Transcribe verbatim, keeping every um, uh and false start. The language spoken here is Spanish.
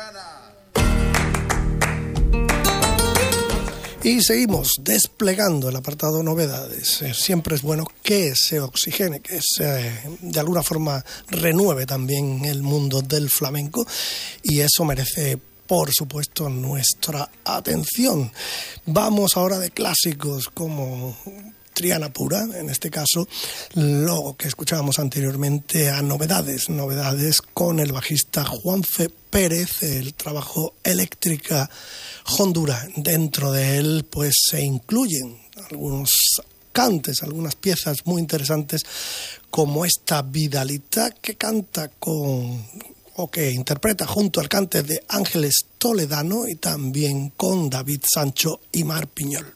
Y seguimos desplegando el apartado novedades. Siempre es bueno que se oxigene, que se de alguna forma renueve también el mundo del flamenco, y eso merece, por supuesto, nuestra atención. Vamos ahora de clásicos como Triana Pura, en este caso, lo que escuchábamos anteriormente, a novedades, novedades con el bajista Juanfe Pérez, el trabajo Eléctrica Hondura. Dentro de él pues se incluyen algunos cantes, algunas piezas muy interesantes, como esta Vidalita, que canta con o que interpreta junto al cante de Ángeles Toledano y también con David Sancho y Mar Piñol.